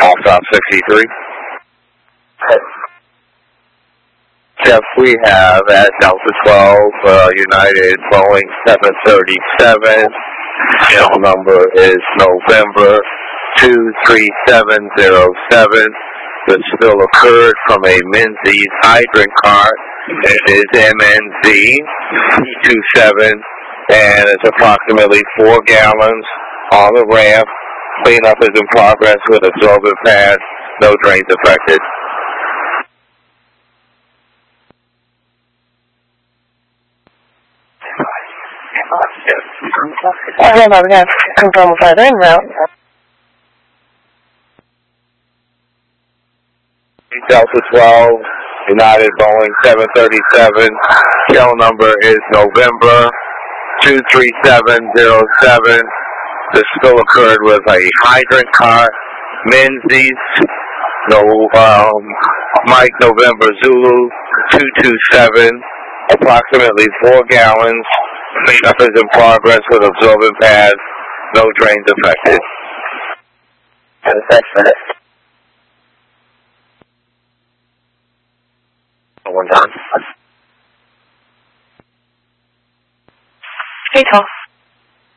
Stop 63. Jeff, we have at Delta 12, United Boeing 737. Tail number is November 23707. The spill occurred from a Menzies hydrant cart. It is MNZ 27, and it's approximately 4 gallons on the ramp. Cleanup is in progress with absorbent pads. No drains affected. Hold on, we have to confirm a further en route. Delta 12, United Boeing 737. Tail number is November 23707. The spill occurred with a hydrant cart, Menzies, Mike November Zulu 227, approximately 4 gallons. Cleanup is in progress with absorbent pads. No drains affected. Hey, Tom.